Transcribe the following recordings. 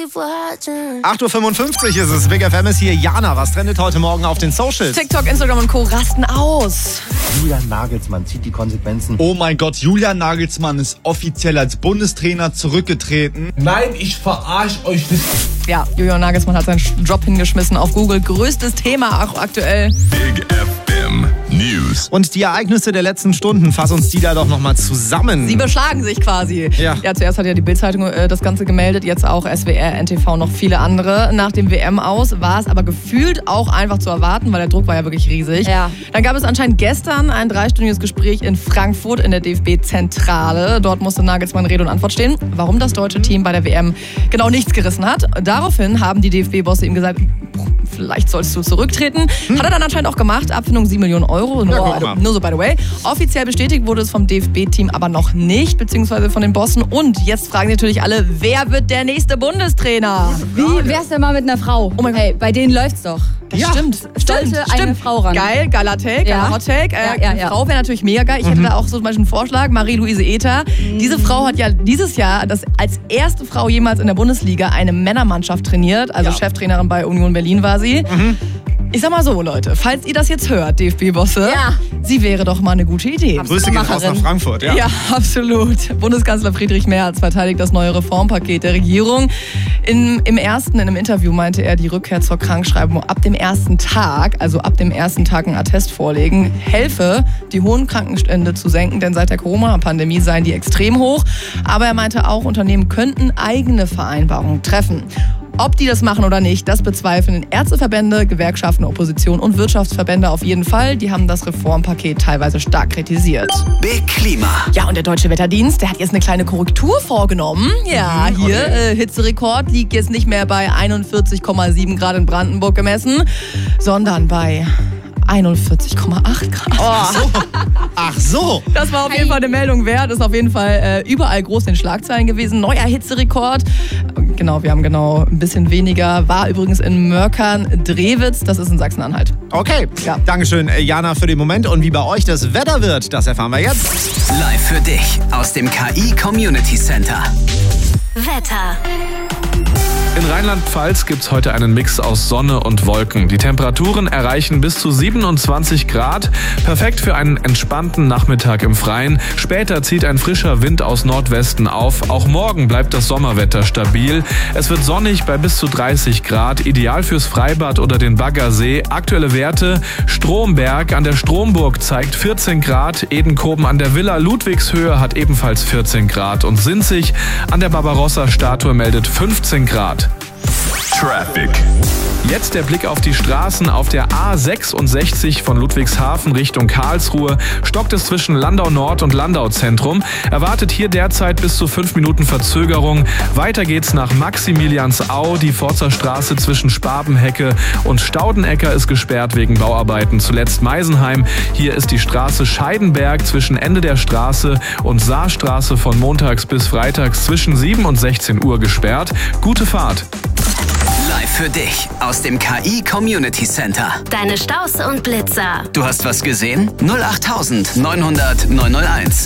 8.55 Uhr ist es. Big FM ist hier. Jana, was trendet heute Morgen auf den Socials? TikTok, Instagram und Co. rasten aus. Julian Nagelsmann zieht die Konsequenzen. Oh mein Gott, Julian Nagelsmann ist offiziell als Bundestrainer zurückgetreten. Nein, ich verarsche euch nicht. Ja, Julian Nagelsmann hat seinen Job hingeschmissen auf Google. Größtes Thema auch aktuell. Big FM News. Und die Ereignisse der letzten Stunden, fass uns die da doch nochmal zusammen. Sie beschlagen sich quasi. Ja. Zuerst hat ja die Bild-Zeitung das Ganze gemeldet, jetzt auch SWR, NTV, noch viele andere. Nach dem WM-Aus war es aber gefühlt auch einfach zu erwarten, weil der Druck war ja wirklich riesig. Ja. Dann gab es anscheinend gestern ein 3-stündiges Gespräch in Frankfurt in der DFB-Zentrale. Dort musste Nagelsmann Rede und Antwort stehen, warum das deutsche Team bei der WM genau nichts gerissen hat. Daraufhin haben die DFB-Bosse ihm gesagt, vielleicht sollst du zurücktreten. Hat er dann anscheinend auch gemacht. Abfindung 7 Millionen Euro. Nur so, by the way. Offiziell bestätigt wurde es vom DFB-Team aber noch nicht, beziehungsweise von den Bossen. Und jetzt fragen sich natürlich alle, wer wird der nächste Bundestrainer? Wie wär's denn mal mit einer Frau? Oh mein Hey, bei denen läuft's doch. Das stimmt. Sollte eine Frau ran. Geil, geiler Take, Ja. Hot Take. Ja. Eine Frau wäre natürlich mega geil. Ich hätte da auch so zum Beispiel einen Vorschlag. Marie-Louise Ether. Diese Frau hat ja dieses Jahr als erste Frau jemals in der Bundesliga eine Männermannschaft trainiert. Also Cheftrainerin bei Union Berlin war sie. Ich sag mal so, Leute, falls ihr das jetzt hört, DFB-Bosse, sie wäre doch mal eine gute Idee. Grüße gehen raus nach Frankfurt. Ja, absolut. Bundeskanzler Friedrich Merz verteidigt das neue Reformpaket der Regierung. In einem Interview meinte er, die Rückkehr zur Krankschreibung ab dem ersten Tag ein Attest vorlegen, helfe, die hohen Krankenstände zu senken, denn seit der Corona-Pandemie seien die extrem hoch. Aber er meinte auch, Unternehmen könnten eigene Vereinbarungen treffen. Ob die das machen oder nicht, das bezweifeln Ärzteverbände, Gewerkschaften, Opposition und Wirtschaftsverbände auf jeden Fall. Die haben das Reformpaket teilweise stark kritisiert. Big Klima. Ja, und der Deutsche Wetterdienst, der hat jetzt eine kleine Korrektur vorgenommen. Ja, hier, Hitzerekord liegt jetzt nicht mehr bei 41,7 Grad in Brandenburg gemessen, sondern bei 41,8 Grad. Ach so. Das war auf jeden Fall eine Meldung wert. Ist auf jeden Fall überall groß in den Schlagzeilen gewesen. Neuer Hitzerekord. Genau, wir haben ein bisschen weniger. War übrigens in Mörkern-Drewitz. Das ist in Sachsen-Anhalt. Okay. Ja. Dankeschön, Jana, für den Moment. Und wie bei euch das Wetter wird, das erfahren wir jetzt. Live für dich aus dem KI Community Center. Wetter. In Rheinland-Pfalz gibt es heute einen Mix aus Sonne und Wolken. Die Temperaturen erreichen bis zu 27 Grad. Perfekt für einen entspannten Nachmittag im Freien. Später zieht ein frischer Wind aus Nordwesten auf. Auch morgen bleibt das Sommerwetter stabil. Es wird sonnig bei bis zu 30 Grad. Ideal fürs Freibad oder den Baggersee. Aktuelle Werte: Stromberg an der Stromburg zeigt 14 Grad. Edenkoben an der Villa Ludwigshöhe hat ebenfalls 14 Grad. Und Sinzig an der Barbarossa-Statue meldet 15 Grad. Traffic. Jetzt der Blick auf die Straßen. Auf der A66 von Ludwigshafen Richtung Karlsruhe stockt es zwischen Landau Nord und Landau Zentrum. Erwartet hier derzeit bis zu 5 Minuten Verzögerung. Weiter geht's nach Maximiliansau. Die Forzer Straße zwischen Spabenhecke und Staudenecker ist gesperrt wegen Bauarbeiten. Zuletzt Meisenheim. Hier ist die Straße Scheidenberg zwischen Ende der Straße und Saarstraße von montags bis freitags zwischen 7 und 16 Uhr gesperrt. Gute Fahrt. Live für dich aus dem KI Community Center. Deine Staus und Blitzer. Du hast was gesehen? 08000 900 901.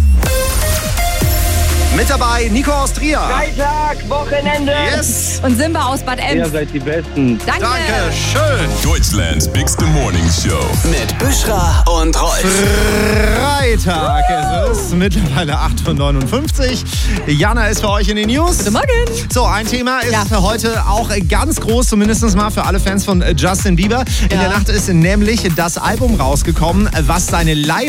Mit dabei Nico aus Trier. Freitag, Wochenende. Yes. Und Simba aus Bad Ems. Ihr seid die Besten. Danke. Dankeschön. Deutschlands Bigste Morning Show. Mit Büschra und Rolf. Freitag ist es. Mittlerweile 8.59 Uhr. Jana ist für euch in den News. Guten Morgen. So, ein Thema ist heute auch ganz groß, zumindest mal für alle Fans von Justin Bieber. In der Nacht ist nämlich das Album rausgekommen, was seine Live